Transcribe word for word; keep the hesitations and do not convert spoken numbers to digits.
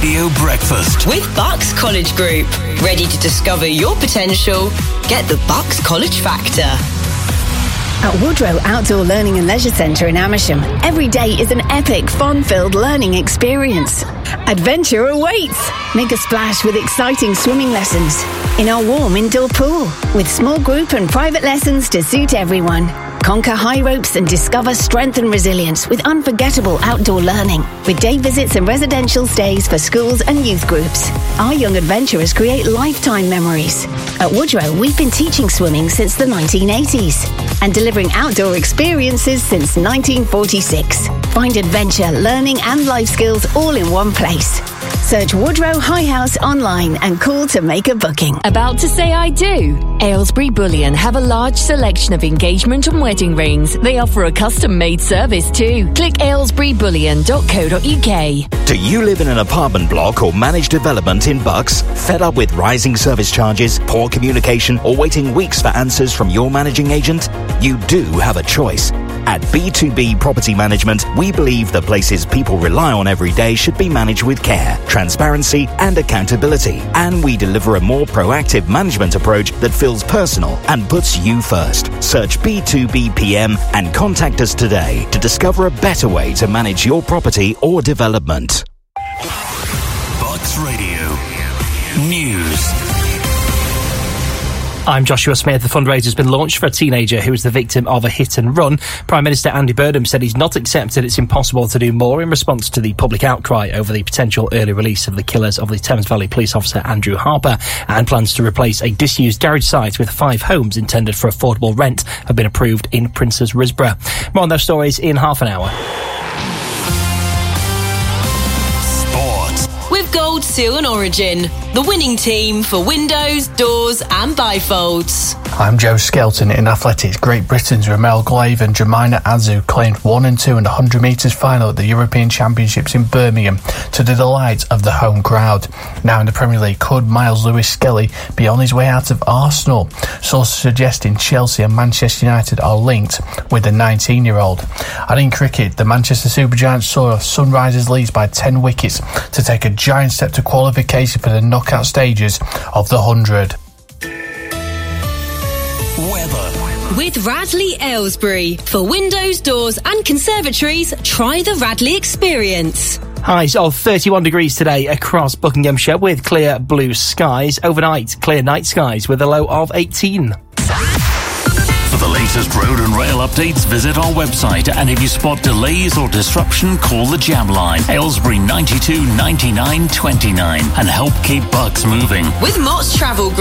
Radio Breakfast with Bucks College Group. Ready to discover your potential? Get the Bucks College Factor. At Woodrow Outdoor Learning and Leisure Centre in Amersham, every day is an epic, fun-filled learning experience. Adventure awaits! Make a splash with exciting swimming lessons in our warm indoor pool, with small group and private lessons to suit everyone. Conquer high ropes and discover strength and resilience with unforgettable outdoor learning, with day visits and residential stays for schools and youth groups. Our young adventurers create lifetime memories. At Woodrow, we've been teaching swimming since the nineteen eighties and delivering outdoor experiences since nineteen forty-six. Find adventure, learning and life skills all in one place. Search Woodrow High House online and call to make a booking. About to say I do? Aylesbury Bullion have a large selection of engagement and wedding rings. They offer a custom-made service too. Click aylesbury bullion dot co dot uk. Do you live in an apartment block or managed development in Bucks? Fed up with rising service charges, poor communication, or waiting weeks for answers from your managing agent? You do have a choice. At B two B Property Management, we believe the places people rely on every day should be managed with care, transparency and accountability. And we deliver a more proactive management approach that feels personal and puts you first. Search B two B P M and contact us today to discover a better way to manage your property or development. Bucks Radio News. I'm Joshua Smith. The fundraiser has been launched for a teenager who was the victim of a hit and run. Prime Minister Andy Burnham said he's not accepted it's impossible to do more in response to the public outcry over the potential early release of the killers of the Thames Valley police officer Andrew Harper, and plans to replace a disused garage site with five homes intended for affordable rent have been approved in Princes Risborough. More on those stories in half an hour. With Gold Seal and Origin, the winning team for windows, doors and bifolds. I'm Joe Skelton. In athletics, Great Britain's Ramel Glave and Jemina Azu claimed one and two in the one hundred metres final at the European Championships in Birmingham to the delight of the home crowd. Now in the Premier League, could Miles Lewis-Skelly be on his way out of Arsenal? Sources suggesting Chelsea and Manchester United are linked with the nineteen-year-old. And in cricket, the Manchester Supergiants saw Sunrisers lead by ten wickets to take a giant step to qualification for the knockout stages of the one hundred. Weather. With Radley Aylesbury. For windows, doors and conservatories, try the Radley experience. Highs of thirty-one degrees today across Buckinghamshire with clear blue skies. Overnight, clear night skies with a low of eighteen. For the latest road and rail updates, visit our website, and if you spot delays or disruption, call the Jam Line, Aylesbury ninety-two ninety-nine twenty-nine, and help keep Bucks moving. With Mott's Travel Group.